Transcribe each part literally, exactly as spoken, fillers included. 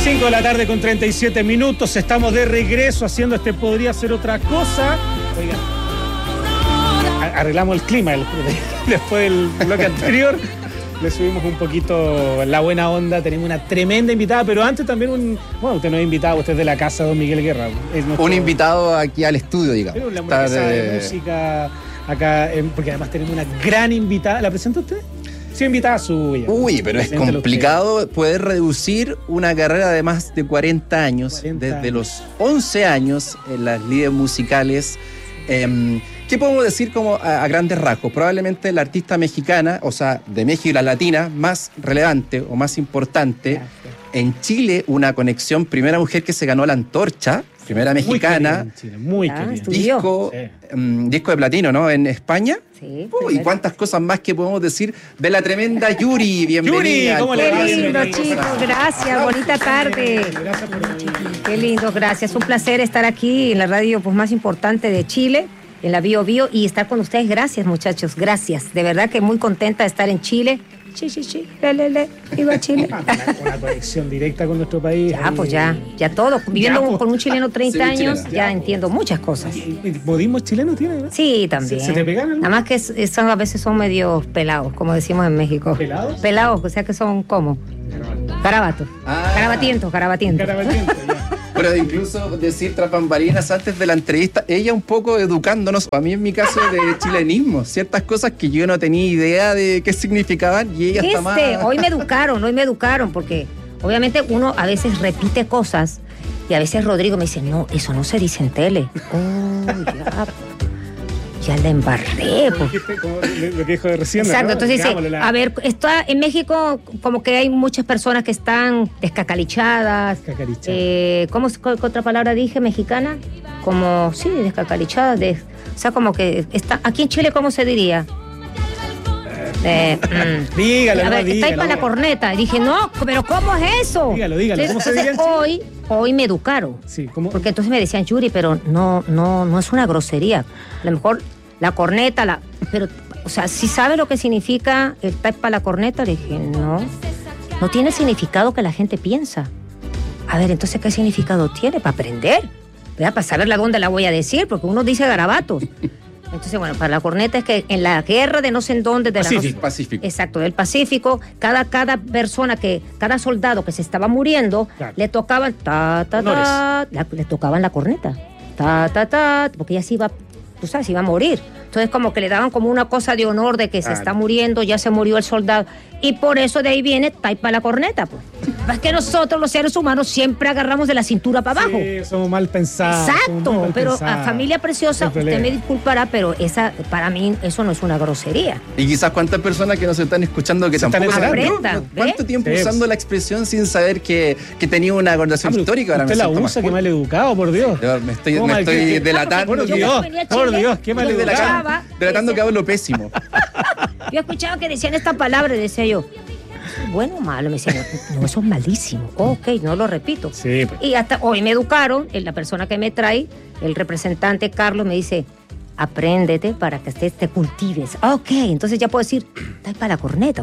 cinco de la tarde con treinta y siete minutos. Estamos de regreso haciendo este Podría Ser Otra Cosa. Oigan, arreglamos el clima el, después del bloque anterior. Le subimos un poquito la buena onda. Tenemos una tremenda invitada, pero antes también un... Bueno, usted no es invitado, usted es de la casa, don Miguel Guerra. Es nuestro, un invitado aquí al estudio, digamos. Pero la hamburguesa de... de música acá, porque además tenemos una gran invitada. ¿La presenta usted? Sí, invitada suya. Uy, pero es complicado usted. Poder reducir una carrera de más de cuarenta años, cuarenta desde años. Los once años en las líderes musicales. Eh, ¿Qué podemos decir como a, a grandes rasgos? Probablemente la artista mexicana, o sea, de México y la latina, más relevante o más importante. Gracias. En Chile, una conexión, primera mujer que se ganó la antorcha, primera mexicana. Muy querida, muy ah, disco, sí. um, disco de platino, ¿no? En España. Sí. Uh, y cuántas cosas más que podemos decir de la tremenda Yuri. Bienvenida. Yuri, ¿cómo le va? Qué lindo, chicos. Gracias. Bonita tarde. Gracias por venir. Qué lindo, gracias. Un placer estar aquí en la radio pues, más importante de Chile, en la Bio Bio, y estar con ustedes. Gracias, muchachos. Gracias. De verdad que muy contenta de estar en Chile. Sí, sí, sí, le, le, le, viva Chile. Una, una conexión directa con nuestro país. Ya, pues ya, ya todo. Viviendo ya, pues. Con un chileno treinta sí, años, chileno. Ya, ya entiendo muchas cosas. ¿Y modismo chileno tiene? ¿Verdad? Sí, también. ¿Se, se te pegan? Nada más que son, a veces son medio pelados, como decimos en México. ¿Pelados? Pelados, o sea que son, ¿cómo? Garabatos. Ah. Garabatientos, garabatientos. Garabatientos, ya. Pero incluso decir tras bambalinas antes de la entrevista, ella un poco educándonos, a mí en mi caso de chilenismo, ciertas cosas que yo no tenía idea de qué significaban y ella está más... Hoy me educaron, hoy me educaron, porque obviamente uno a veces repite cosas y a veces Rodrigo me dice, no, eso no se dice en tele. Oh, ya... Ya la embarré. Como dijiste, como lo que dijo de recién. Exacto, ¿no? Entonces dice, la... a ver, está en México como que hay muchas personas que están descacalichadas. Descacalichadas. Eh, ¿Cómo qué otra palabra dije? ¿Mexicana? Como, sí, descacalichadas. De, o sea, como que está. Aquí en Chile, ¿cómo se diría? Eh, mm. Dígalo, a ver, dígalo. Está ahí para la corneta. Y dije, no, pero ¿cómo es eso? Dígalo, dígalo. ¿Cómo se diría? Hoy, hoy me educaron. Sí, ¿cómo? Porque entonces me decían, Yuri, pero no, no, no es una grosería. A lo mejor la corneta, la, pero, o sea, ¿sí sabe lo que significa el type para la corneta? Le dije, no, no tiene el significado que la gente piensa. A ver, entonces, ¿qué significado tiene? Para aprender, ¿verdad? Para saber dónde la voy a decir, porque uno dice garabatos. Entonces, bueno, para la corneta es que en la guerra de no sé en dónde... De Pacífico, la, Pacífico. Exacto, del Pacífico, cada, cada persona, que cada soldado que se estaba muriendo, claro. le tocaban, ta, ta, ta, la, le tocaban la corneta, ta, ta, ta, porque ya se iba, tú sabes, se iba a morir. Entonces, como que le daban como una cosa de honor de que claro. se está muriendo, ya se murió el soldado. Y por eso de ahí viene taipa la corneta, pues. Es que nosotros, los seres humanos, siempre agarramos de la cintura para abajo. Sí, somos mal pensados. Exacto, mal pero pensados. A familia preciosa, usted me disculpará, pero esa, para mí, eso no es una grosería. Y quizás cuántas personas que nos están escuchando que se tampoco están aprendan. ¿Cuánto tiempo sí, usando la expresión sin saber que, que tenía una connotación ah, histórica? Ahora usted la usa, qué mal educado, por Dios. Yo me estoy, me estoy que, delatando. Por Dios, por Dios, qué mal educado. Delatando que hablo pésimo. Yo escuchaba que decían esta palabra y decía yo, bueno o malo, me decían, no, eso es malísimo. Oh, ok, no lo repito. Sí, pues. Y hasta hoy me educaron, la persona que me trae, el representante Carlos, me dice, apréndete para que te, te cultives. Ah, ok, entonces ya puedo decir, está para la corneta.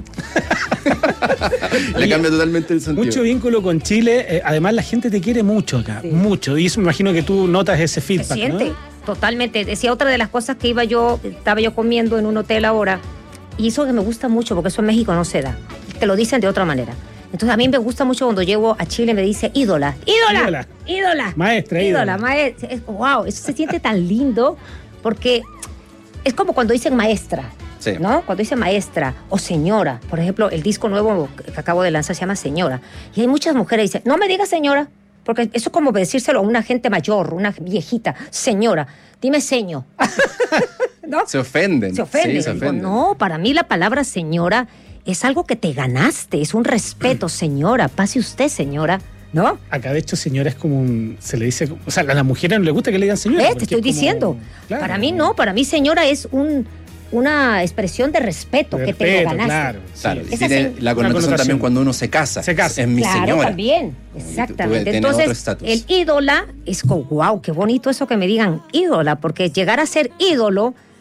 Le cambia totalmente el sentido. Mucho vínculo con Chile, eh, además la gente te quiere mucho acá, sí. mucho. Y eso me imagino que tú notas ese feedback, se siente, ¿no? Totalmente. Decía otra de las cosas que iba yo, estaba yo comiendo en un hotel ahora, y eso que me gusta mucho, porque eso en México no se da. Te lo dicen de otra manera. Entonces a mí me gusta mucho cuando llego a Chile, me dice ídola, ídola, ídola, ídola maestra, ídola, ídola. maestra. Wow, eso se siente tan lindo, porque es como cuando dicen maestra, sí. ¿no? Cuando dicen maestra o señora. Por ejemplo, el disco nuevo que acabo de lanzar se llama Señora. Y hay muchas mujeres que dicen, no me digas señora, porque eso es como decírselo a una gente mayor, una viejita, señora, dime seño. ¿No? Se ofenden. Se ofenden. Sí, se ofenden. No, para mí la palabra señora es algo que te ganaste, es un respeto, señora, pase usted, señora, ¿no? Acá, de hecho, señora es como un... Se le dice... O sea, a las mujeres no les gusta que le digan señora. ¿Ves? Te estoy como, diciendo. Claro, para mí no, para mí señora es un... una expresión de respeto, de que respeto, te lo ganaste. Claro, claro. Y tiene la connotación, connotación también cuando uno se casa. Se casa. Es mi claro, señora. También, exactamente. Entonces, el ídola es como, wow, qué bonito eso que me digan ídola, porque llegar a ser ídolo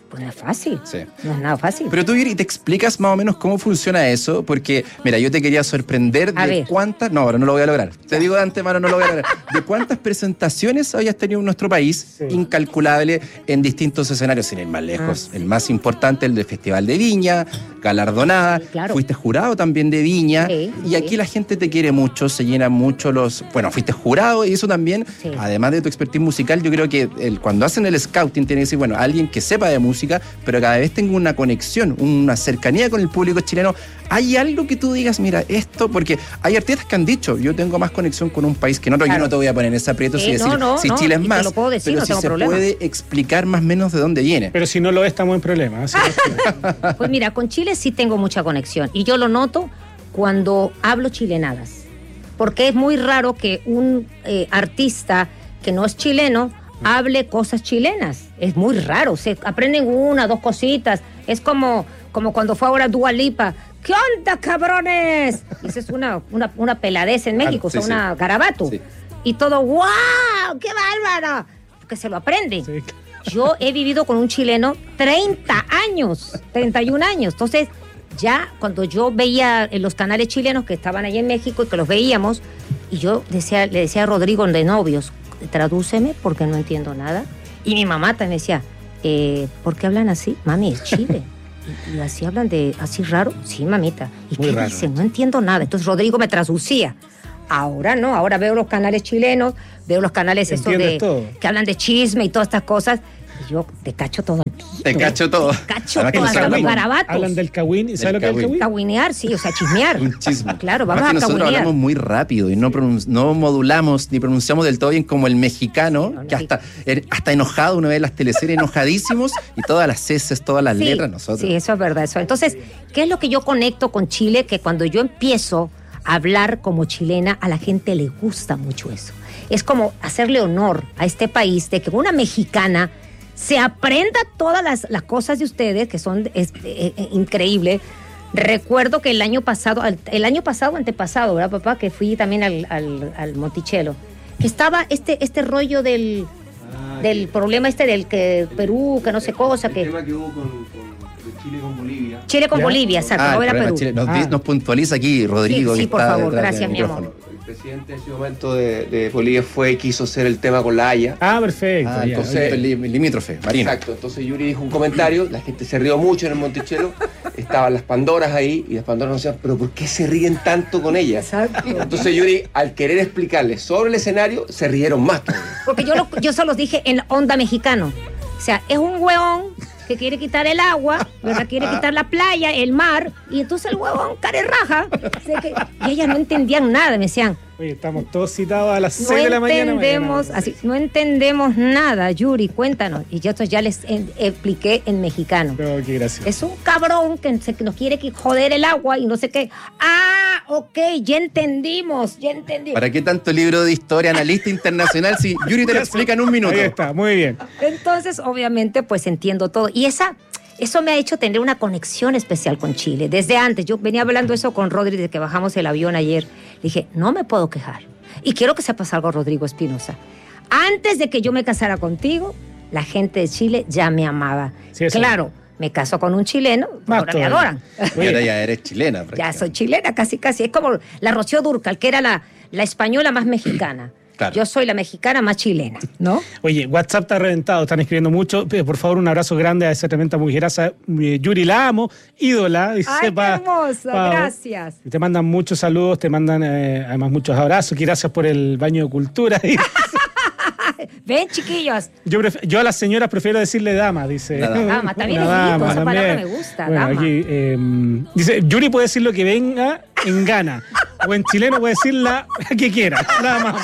Pues no es fácil, Sí. no es nada fácil. Pero tú, Yuri, ¿te explicas más o menos cómo funciona eso? Porque, mira, yo te quería sorprender A de ver. cuántas... No, ahora no lo voy a lograr. Te digo de antemano, no lo voy a lograr. De cuántas presentaciones habías tenido en nuestro país, Sí. incalculable, en distintos escenarios, sin ir más lejos. Ah. El más importante, el del Festival de Viña, galardonada. Sí, claro. Fuiste jurado también de Viña. Sí, y aquí sí. la gente te quiere mucho, se llenan mucho los... Bueno, fuiste jurado y eso también, Sí. además de tu expertise musical, yo creo que el, cuando hacen el scouting tiene que decir, bueno, alguien que sepa de música, pero cada vez tenga una conexión, una cercanía con el público chileno. ¿Hay algo que tú digas, mira, esto? Porque hay artistas que han dicho, yo tengo más conexión con un país que en otro. Claro. Yo no te voy a poner en ese aprieto si Eh, decir no, no, si no, Chile es y te más, lo puedo decir, pero no si tengo se problema. puede explicar más o menos de dónde viene. Pero si no lo es, estamos en problemas. así que- Pues mira, con Chile sí tengo mucha conexión y yo lo noto cuando hablo chilenadas, porque es muy raro que un eh, artista que no es chileno hable cosas chilenas, es muy raro, se aprenden una, dos cositas, es como, como cuando fue ahora Dua Lipa, ¿qué onda, cabrones? Y esa es una, una, una peladez en México, Ah, sí, o sea, una sí. garabato, Sí. y todo, ¡wow! ¡Qué bárbaro! Porque se lo aprenden. Sí. Yo he vivido con un chileno treinta años, treinta y un años. Entonces, ya cuando yo veía en los canales chilenos que estaban allá en México y que los veíamos, y yo decía, le decía a Rodrigo de novios, tradúceme porque no entiendo nada. Y mi mamá también decía, eh, ¿por qué hablan así? Mami, es Chile. Y, y así hablan de, así raro. Sí, mamita. ¿Y Muy qué raro. dicen? No entiendo nada. Entonces Rodrigo me traducía. Ahora no, ahora veo los canales chilenos, veo los canales esos Entiendes de todo. que hablan de chisme y todas estas cosas. Y yo te cacho todo. Te cacho todo. Te cacho Además que todo, nos hasta los hablamos- garabatos. Hablan del cagüín. ¿Y sabes lo que es el cagüín. cagüín? Cahuinear, sí, o sea, chismear. Un chisme. Claro, vamos Además a que nosotros cahuinear. hablamos muy rápido y no, pronun- no modulamos ni pronunciamos del todo bien como el mexicano, No, no, que sí. hasta, er- hasta enojado uno ve las teleseries enojadísimos y todas las ceses, todas las Sí, letras nosotros. Sí, eso es verdad. Eso. Entonces, ¿qué es lo que yo conecto con Chile? Que cuando yo empiezo a hablar como chilena, a la gente le gusta mucho eso. Es como hacerle honor a este país de que una mexicana se aprenda todas las, las cosas de ustedes, que son es, eh, eh, increíbles. Recuerdo que el año pasado, el, el año pasado, antepasado, ¿verdad, papá? Que fui también al, al, al Monticello, que estaba este, este rollo del, del problema este del que Perú, que no sé cosa, el que... tema que hubo con, con- de Chile con Bolivia. Chile con ¿Ya? Bolivia, exacto, Ah, no el era problema Perú. Chile. Nos, Ah. di- nos puntualiza aquí Rodrigo. Sí, sí, que por está favor, detrás gracias, del mi amor. micrófono. El presidente en ese momento de, de Bolivia fue quiso hacer el tema con la Haya. Ah, perfecto. Ah, ya, entonces, ok. el li- limítrofe, Marina. Exacto, entonces Yuri dijo un comentario, la gente se rió mucho en el Monticello, estaban las Pandoras ahí y las Pandoras nos decían, pero ¿por qué se ríen tanto con ellas? Exacto. Entonces Yuri, al querer explicarles sobre el escenario, se rieron más todavía. Porque yo, lo, yo se los dije en onda mexicano. O sea, es un hueón que quiere quitar el agua, ¿verdad? Quiere quitar la playa, el mar, y entonces el huevón care raja. O sea que- y ellas no entendían nada, me decían, Oye, estamos todos citados a las no seis de la mañana. entendemos, mañana. así, no entendemos nada, Yuri, cuéntanos. Y yo entonces ya les en- expliqué en mexicano. No, qué gracioso. Es un cabrón que, se- que nos quiere que joder el agua y no sé qué. Ah, ok, ya entendimos, ya entendimos. ¿Para qué tanto libro de historia, analista internacional, si Yuri te lo explica en un minuto? Ahí está, muy bien. Entonces, obviamente, pues entiendo todo. Y esa, eso me ha hecho tener una conexión especial con Chile. Desde antes, yo venía hablando eso con Rodri desde que bajamos el avión ayer. Le dije, no me puedo quejar. Y quiero que sepas algo, Rodrigo Espinosa. Antes de que yo me casara contigo, la gente de Chile ya me amaba. Sí, eso. Claro, me caso con un chileno, Más ahora me todavía. adoran. Y ahora ya eres chilena. Ya prácticamente. soy chilena, casi, casi. Es como la Rocío Dúrcal, que era la, la española más mexicana. Claro. Yo soy la mexicana más chilena, ¿no? Oye, WhatsApp está reventado, están escribiendo mucho. Eh, Por favor, un abrazo grande a esa tremenda mujeraza. Eh, Yuri, la amo, ídola. Dice, Ay, qué pa- hermosa, pa- gracias. Y te mandan muchos saludos, te mandan eh, además muchos abrazos. Y gracias por el baño de cultura. Ven, chiquillos. yo, pref- yo a las señoras prefiero decirle dama, dice. La dama. Dama, también Una es bonito, esa también. palabra me gusta, Bueno, dama. aquí, eh, dice, Yuri puede decir lo que venga en gana. O en chileno puede decir la que quiera. La amamos.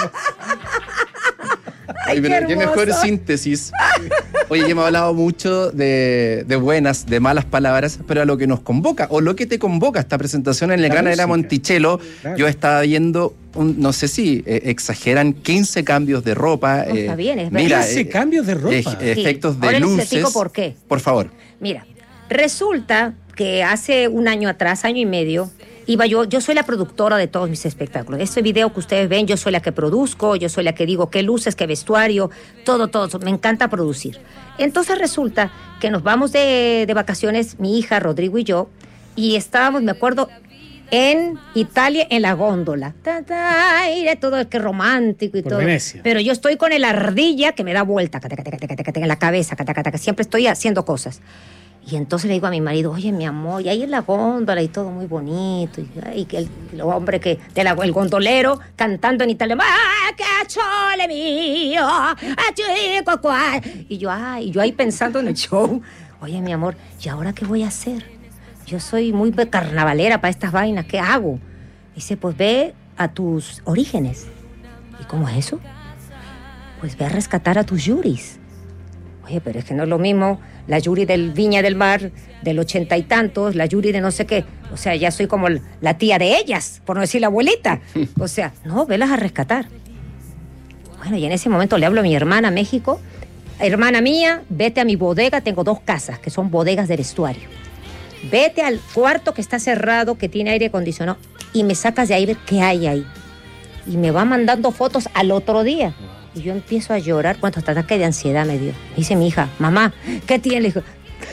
Ay, Ay, qué pero qué mejor hermoso. síntesis. Oye, ya hemos hablado mucho de, de buenas, de malas palabras, pero a lo que nos convoca, o lo que te convoca esta presentación en la La Gran Arena música. Monticello, Claro. yo estaba viendo, un- no sé si eh, exageran, quince cambios de ropa. No, está bien, es verdad. mira, quince eh, cambios de ropa. eh, Sí. efectos de Ahora les luces. explico por qué. Por favor. Mira, resulta que hace un año atrás, año y medio, iba yo, yo soy la productora de todos mis espectáculos. Este video que ustedes ven, yo soy la que produzco, yo soy la que digo qué luces, qué vestuario, todo, todo. Me encanta producir. Entonces resulta que nos vamos de, de vacaciones, mi hija, Rodrigo y yo, y estábamos, me acuerdo, en Italia, en la góndola. Ta, ta, aire, todo, qué romántico y Por todo. Venecia. Pero yo estoy con el ardilla que me da vuelta, cata, cata, cata, cata, cata, en la cabeza, cata, cata, cata, siempre estoy haciendo cosas. Y entonces le digo a mi marido, oye, mi amor, y ahí en la góndola y todo muy bonito. Y, y que el, el hombre que, de la, el gondolero cantando en italiano, ¡ah, que chole mío! ¡Ah, chico, cuál! Y yo, ay, y yo ahí pensando en el show, oye, mi amor, ¿y ahora qué voy a hacer? Yo soy muy carnavalera para estas vainas, ¿qué hago? Dice, pues ve a tus orígenes. ¿Y cómo es eso? Pues ve a rescatar a tus yuris. Oye, pero es que no es lo mismo la Yuri del Viña del Mar del ochenta y tantos, la Yuri de no sé qué. O sea, ya soy como la tía de ellas, por no decir la abuelita. O sea, no, velas a rescatar. Bueno, y en ese momento le hablo a mi hermana a México. Hermana mía, vete a mi bodega, tengo dos casas que son bodegas de vestuario. Vete al cuarto que está cerrado, que tiene aire acondicionado, y me sacas de ahí ver qué hay ahí. Y me va mandando fotos al otro día. Y yo empiezo a llorar. ¿Cuántos ataques de ansiedad me dio? Me dice mi hija, mamá, ¿qué tiene? Le digo,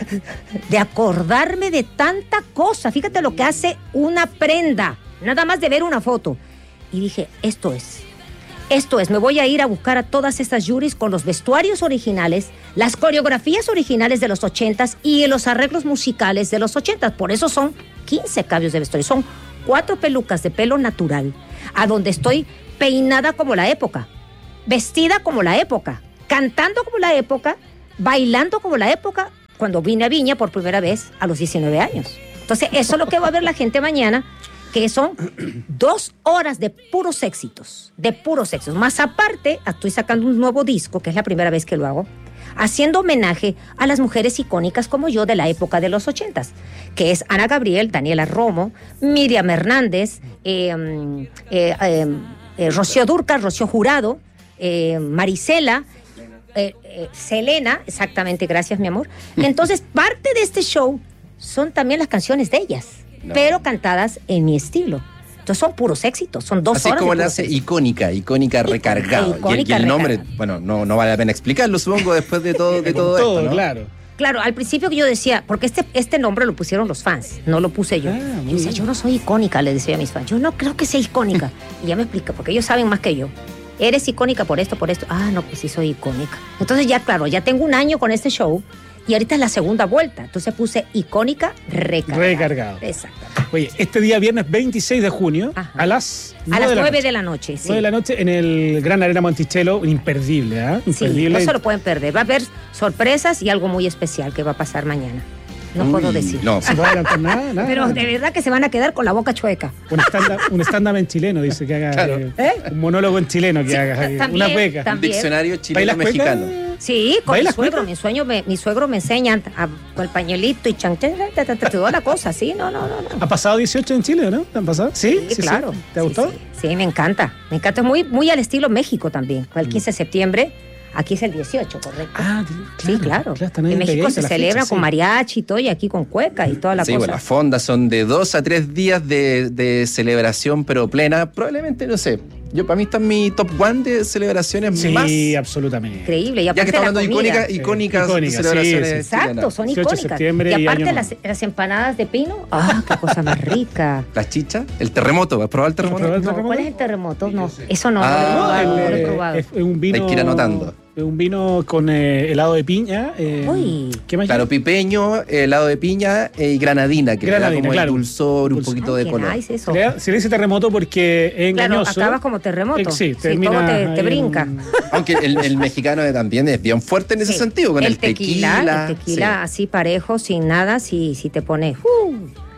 de acordarme de tanta cosa. Fíjate lo que hace una prenda, nada más de ver una foto. Y dije, esto es. Esto es, me voy a ir a buscar a todas estas yuris con los vestuarios originales, las coreografías originales de los ochentas y los arreglos musicales de los ochentas. Por eso son quince cambios de vestuario. Son cuatro pelucas de pelo natural, a donde estoy peinada como la época, vestida como la época, cantando como la época, bailando como la época, cuando vine a Viña por primera vez a los diecinueve años. Entonces, eso es lo que va a ver la gente mañana, que son dos horas de puros éxitos, de puros éxitos. Más aparte, estoy sacando un nuevo disco, que es la primera vez que lo hago, haciendo homenaje a las mujeres icónicas como yo de la época de los ochentas, que es Ana Gabriel, Daniela Romo, Miriam Hernández, eh, eh, eh, eh, Rocío Dúrcal, Rocío Jurado, eh, Marisela, eh, eh, Selena, exactamente, gracias mi amor. Entonces, parte de este show son también las canciones de ellas. No. Pero cantadas en mi estilo. Entonces son puros éxitos, son dos Así horas. Así como de la hace éxitos. icónica, icónica recargado. Icónica y, el, y el nombre, recargado. bueno, no, no vale la pena explicarlo, supongo, después de todo, de todo, todo esto, ¿no? Claro. Claro, al principio que yo decía, porque este, este nombre lo pusieron los fans, no lo puse yo. Ah, yo decía, yo no soy icónica, le decía a mis fans, yo no creo que sea icónica. Y ya me explica, porque ellos saben más que yo. Eres icónica por esto, por esto. Ah, no, pues sí soy icónica. Entonces ya, claro, ya tengo un año con este show. Y ahorita es la segunda vuelta. Entonces puse icónica recargada. Recargado. Exacto. Oye, este día viernes veintiséis de junio, Ajá. a las A las nueve noche. de la noche, sí. nueve de la noche en el Gran Arena Monticello, imperdible, ¿ah? ¿eh? Sí, Imperdible. no se lo pueden perder. Va a haber sorpresas y algo muy especial que va a pasar mañana. No Uy, puedo decir. No, No se puede adelantar nada, nada. Pero de verdad que se van a quedar con la boca chueca. Un stand-up un stand-up en chileno, dice que haga. Claro. eh, ¿Eh? Un monólogo en chileno que Sí, haga. eh, también, una cueca. también. diccionario chileno-mexicano. Sí, con mi ¿Bailas suegro. cueca? Mi, sueño me, mi suegro me enseña a- con el pañuelito y chan, ta, ta, ta, ta, toda la cosa. Sí, no, no, no. no. ¿Ha pasado dieciocho en Chile o no? ¿Han pasado? Sí, Sí, claro. ¿Te ha Sí, gustado? Sí, sí, me encanta. Me encanta. Es muy, muy al estilo México también. El quince de septiembre. Aquí es el dieciocho, ¿correcto? Ah, Sí, claro. están ahí En México pegaditas se las celebra fechas, con sí. mariachi y todo, y aquí con cueca y toda la Sí, cosa. bueno, las fondas son de dos a tres días de, de celebración, pero plena. Probablemente, no sé. Yo, para mí, está en mi top one de celebraciones Sí, más. absolutamente. Increíble. Y Ya que aparte está la hablando de comida. icónica, Sí, icónicas icónicas, celebraciones. sí, sí. Exacto, chilenas. son dieciocho de icónicas. septiembre Y y aparte Año las, Nuevo. las empanadas de pino, ¡ah, qué cosa más rica! Las chichas, el terremoto. ¿Has probado el terremoto? probado el No, terremoto? ¿cuál es el terremoto? No, eso no, Ah, no, lo he probado, no lo he Eh, probado. es un vino. Hay que ir anotando. Es un vino con eh, helado de piña. eh, Uy. ¿Qué más? Claro, lleva? pipeño, helado de piña eh, y granadina, que le Granadina, da como claro. el dulzor, un Dulzor. poquito Ay, de qué color. nice eso. Se le, se le dice terremoto porque es Claro, engañoso. acabas como terremoto. Eh, sí, Sí, termina todo te- te ahí en- brinca. Aunque el, el mexicano también es bien fuerte en ese Sí. sentido, con el, tequila. El tequila así parejo, sin nada, si, si te pone uh,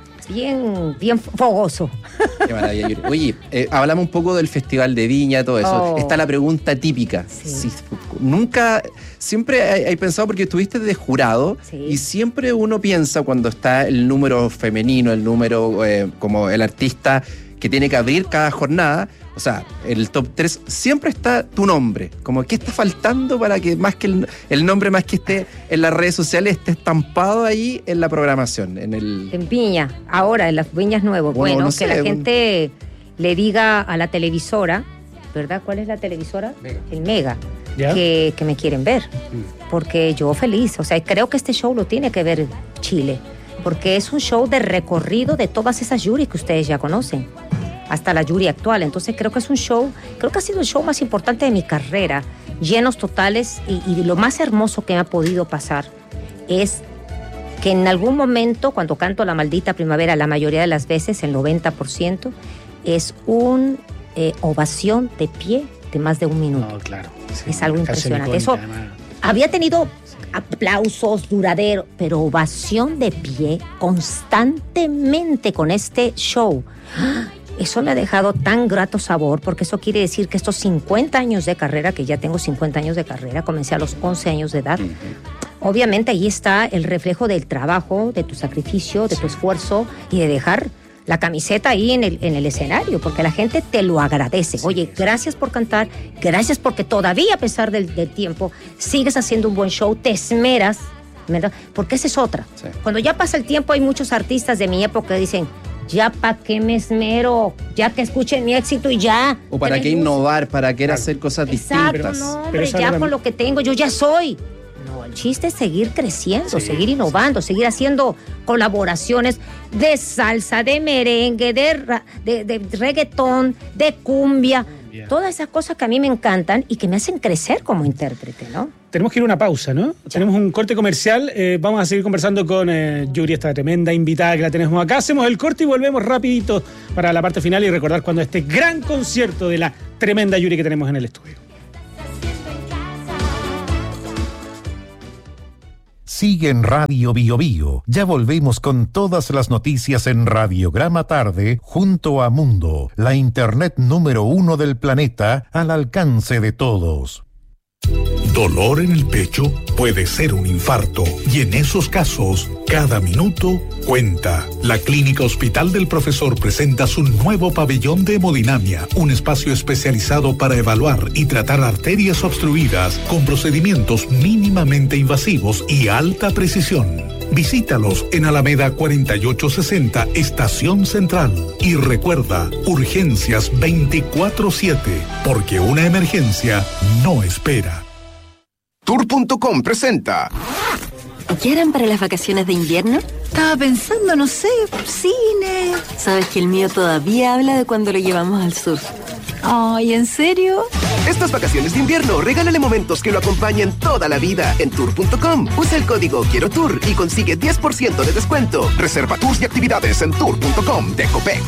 bien, bien fogoso. Sí. Qué maravilla, Yuri. Oye, eh, hablamos un poco del Festival de Viña, todo eso. Oh. Está la pregunta típica. Sí. Si- nunca, siempre hay, hay pensado, porque estuviste de jurado, Sí. y siempre uno piensa cuando está el número femenino, el número eh, como el artista que tiene que abrir cada jornada. O sea, en el top tres siempre está tu nombre. Como, ¿qué está faltando para que más que el, el nombre, más que esté en las redes sociales, esté estampado ahí en la programación? En el en Viña, ahora en las Viñas Nuevos. Bueno, bueno no sé, que la gente un... le diga a la televisora, ¿verdad? ¿Cuál es la televisora? Mega. El Mega. Que, que me quieren ver. Porque yo feliz. O sea, creo que este show lo tiene que ver Chile. Porque es un show de recorrido de todas esas juries que ustedes ya conocen. Hasta la jury actual. Entonces creo que es un show, creo que ha sido el show más importante de mi carrera. Llenos totales. Y, y lo más hermoso que me ha podido pasar es que en algún momento, cuando canto La Maldita Primavera, la mayoría de las veces, el noventa por ciento, es una eh, ovación de pie de más de un minuto. No, claro. Sí, es algo impresionante. Eso había tenido aplausos duraderos, pero ovación de pie constantemente con este show. Eso me ha dejado tan grato sabor, porque eso quiere decir que estos cincuenta años de carrera, que ya tengo cincuenta años de carrera, comencé a los once años de edad, uh-huh. Obviamente ahí está el reflejo del trabajo, de tu sacrificio, de tu esfuerzo y de dejar la camiseta ahí en el, en el escenario, porque la gente te lo agradece. Oye, gracias por cantar, gracias porque todavía a pesar del, del tiempo sigues haciendo un buen show, te esmeras, ¿verdad? Porque esa es otra. Sí. Cuando ya pasa el tiempo hay muchos artistas de mi época que dicen, ya para qué me esmero, ya que escuchen mi éxito y ya. O para qué innovar, para qué hacer cosas Exacto, distintas. No, hombre, pero ya con lo que tengo, yo ya soy. No, el chiste es seguir creciendo, sí, seguir innovando, sí. seguir haciendo colaboraciones de salsa, de merengue, de, de, de reggaetón, de cumbia, yeah. Todas esas cosas que a mí me encantan y que me hacen crecer como intérprete, ¿no? Tenemos que ir a una pausa, ¿no? Ya. Tenemos un corte comercial, eh, vamos a seguir conversando con eh, Yuri, esta tremenda invitada que la tenemos acá. Hacemos el corte y volvemos rapidito para la parte final y recordar cuando este gran concierto de la tremenda Yuri que tenemos en el estudio. Sigue en Radio Bio Bio. Ya volvemos con todas las noticias en Radiograma Tarde junto a Mundo, la internet número uno del planeta al alcance de todos. Dolor en el pecho puede ser un infarto y en esos casos, cada minuto cuenta. La Clínica Hospital del Profesor presenta su nuevo pabellón de hemodinamia, un espacio especializado para evaluar y tratar arterias obstruidas con procedimientos mínimamente invasivos y alta precisión. Visítalos en Alameda cuarenta y ocho sesenta, Estación Central. Y recuerda, urgencias veinticuatro siete, porque una emergencia no espera. Tour punto com presenta. ¿Qué harán para las vacaciones de invierno? Estaba pensando, no sé, cine. Sabes que el mío todavía habla de cuando lo llevamos al sur. Ay, ¿en serio? Estas vacaciones de invierno, regálale momentos que lo acompañen toda la vida en tour punto com. Usa el código Quiero Tour y consigue diez por ciento de descuento. Reserva tours y actividades en tour punto com de Copec.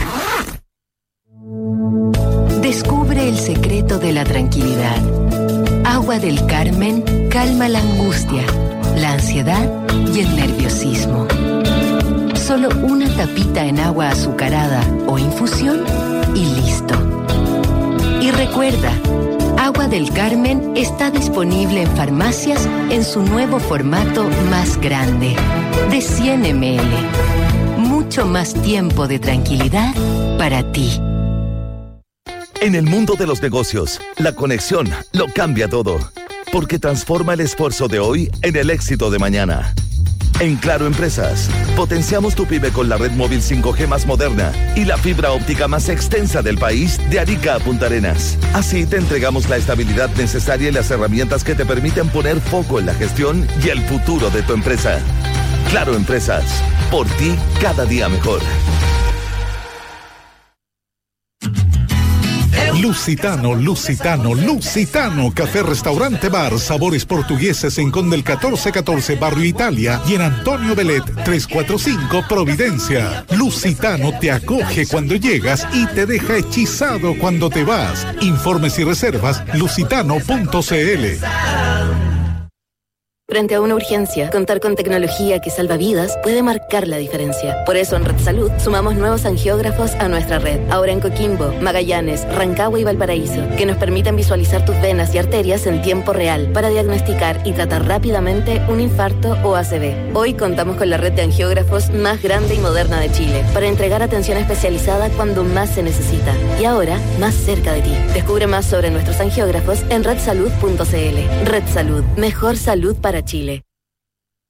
Descubre el secreto de la tranquilidad. Agua del Carmen calma la angustia, la ansiedad y el nerviosismo. Solo una tapita en agua azucarada o infusión y listo. Y recuerda, Agua del Carmen está disponible en farmacias en su nuevo formato más grande, de cien mililitros. Mucho más tiempo de tranquilidad para ti. En el mundo de los negocios, la conexión lo cambia todo, porque transforma el esfuerzo de hoy en el éxito de mañana. En Claro Empresas, potenciamos tu pyme con la red móvil cinco G más moderna y la fibra óptica más extensa del país de Arica a Punta Arenas. Así te entregamos la estabilidad necesaria y las herramientas que te permiten poner foco en la gestión y el futuro de tu empresa. Claro Empresas, por ti cada día mejor. Lusitano, Lusitano, Lusitano, Café Restaurante Bar, sabores portugueses en Condel catorce catorce, Barrio Italia, y en Antonio Belet trescientos cuarenta y cinco, Providencia. Lusitano te acoge cuando llegas y te deja hechizado cuando te vas. Informes y reservas, lusitano punto c l. Frente a una urgencia, contar con tecnología que salva vidas puede marcar la diferencia. Por eso en Red Salud sumamos nuevos angiógrafos a nuestra red. Ahora en Coquimbo, Magallanes, Rancagua y Valparaíso, que nos permiten visualizar tus venas y arterias en tiempo real para diagnosticar y tratar rápidamente un infarto o A C V. Hoy contamos con la red de angiógrafos más grande y moderna de Chile para entregar atención especializada cuando más se necesita. Y ahora, más cerca de ti. Descubre más sobre nuestros angiógrafos en red salud punto c l. Red Salud. Mejor salud para Chile.